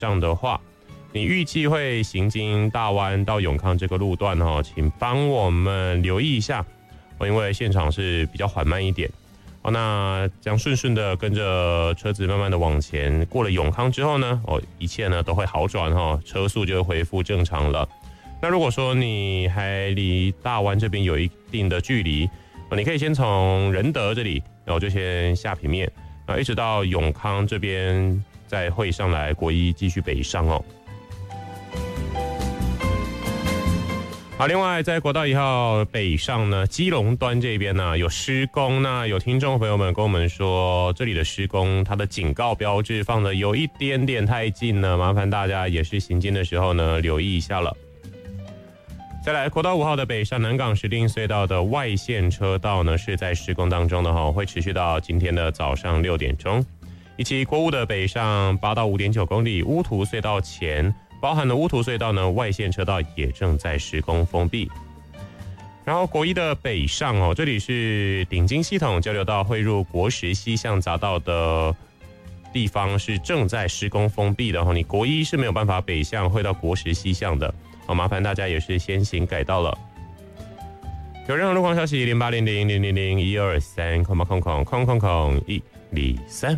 上的话，你预计会行经大湾到永康这个路段哦，请帮我们留意一下哦，因为现场是比较缓慢一点哦。那这样顺的跟着车子慢慢的往前，过了永康之后呢，哦，一切呢都会好转哈，车速就会恢复正常了。那如果说你还离大湾这边有一定的距离，你可以先从仁德这里，然后就先下平面，一直到永康这边再会上来国一继续北上哦。好，另外在国道1号北上呢，基隆端这边呢有施工，那有听众朋友们跟我们说，这里的施工它的警告标志放的有一点点太近了，麻烦大家也是行进的时候呢留意一下了。再来，国道5号的北上南港石碇隧道的外线车道呢是在施工当中的哈，会持续到今天的早上6点钟。以及国5的北上8到5.9公里乌涂隧道前，包含了乌涂隧道呢外线车道也正在施工封闭。然后国1的北上哦，这里是顶金系统交流道汇入国十西向匝道的地方是正在施工封闭的哈，你国1是没有办法北向汇到国十西向的。好，麻烦大家也是先行改道了。有任何路况消息，0800000123，123。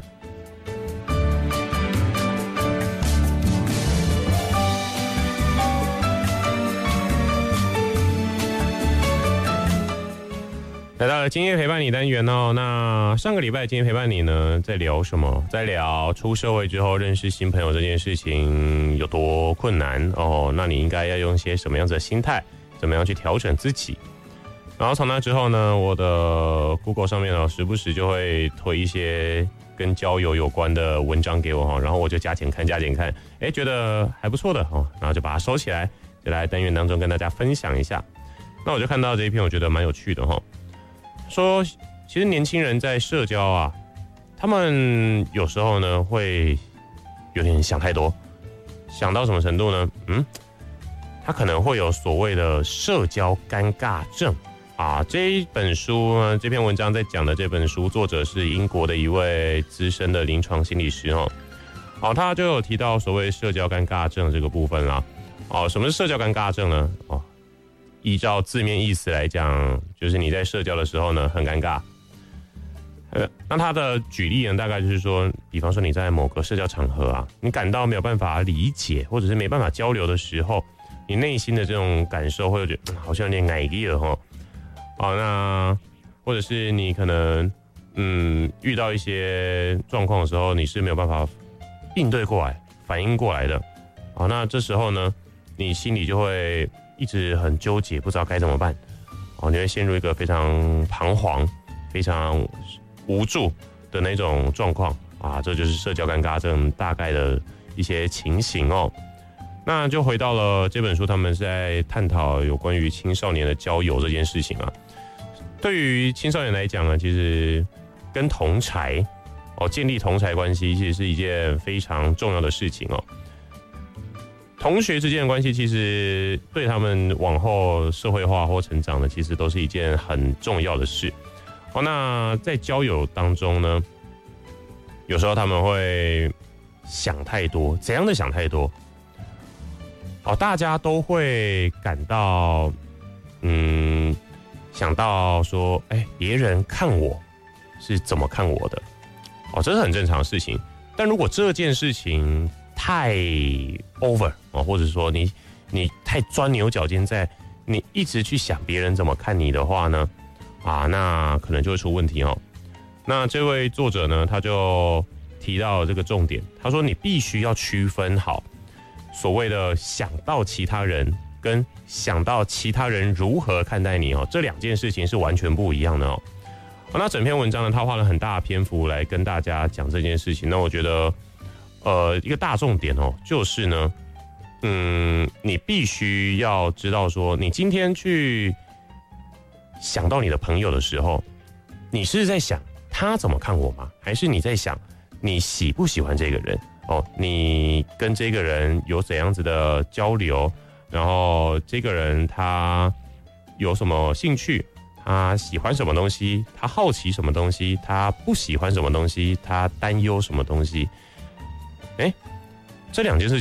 来到了今夜陪伴你单元哦。那上个礼拜今天陪伴你呢，在聊什么？在聊出社会之后认识新朋友这件事情有多困难哦。那你应该要用些什么样子的心态，怎么样去调整自己？然后从那之后呢，我的 Google 上面时不时就会推一些跟交友有关的文章给我，然后我就加减看，觉得还不错的哦，然后就把它收起来，就来单元当中跟大家分享一下。那我就看到这一篇，我觉得蛮有趣的哈。说其实年轻人在社交啊，他们有时候呢会有点想太多，想到什么程度呢？他可能会有所谓的社交尴尬症啊。这一本书呢，这篇文章在讲的这本书作者是英国的一位资深的临床心理师哦。他就有提到所谓社交尴尬症这个部分啦。什么是社交尴尬症呢？依照字面意思来讲，就是你在社交的时候呢很尴尬。那他的举例呢，大概就是说，比方说你在某个社交场合啊，你感到没有办法理解，或者是没办法交流的时候，你内心的这种感受会觉得好像有点矮力了哈。那或者是你可能遇到一些状况的时候，你是没有办法应对过来、反应过来的。那这时候呢，你心里就会一直很纠结，不知道该怎么办。你会陷入一个非常彷徨、非常无助的那种状况啊，这就是社交尴尬症大概的一些情形哦。那就回到了这本书，他们是在探讨有关于青少年的交友这件事情啊。对于青少年来讲呢，其实跟同侪建立同侪关系，其实是一件非常重要的事情哦。同学之间的关系，其实对他们往后社会化或成长的，其实都是一件很重要的事。那在交友当中呢，有时候他们会想太多，怎样的想太多？大家都会感到，想到说，别人看我是怎么看我的？这是很正常的事情。但如果这件事情太 over 或者说你太钻牛角尖，在你一直去想别人怎么看你的话呢，那可能就会出问题哦。那这位作者呢，他就提到这个重点，他说你必须要区分好所谓的想到其他人跟想到其他人如何看待你这两件事情是完全不一样的哦。那整篇文章呢，他花了很大的篇幅来跟大家讲这件事情。那我觉得一个大重点就是呢，你必须要知道说，你今天去想到你的朋友的时候，你是在想他怎么看我吗？还是你在想你喜不喜欢这个人？你跟这个人有怎样子的交流？然后这个人他有什么兴趣？他喜欢什么东西？他好奇什么东西？他不喜欢什么东西？他担忧什么东西？这两件事情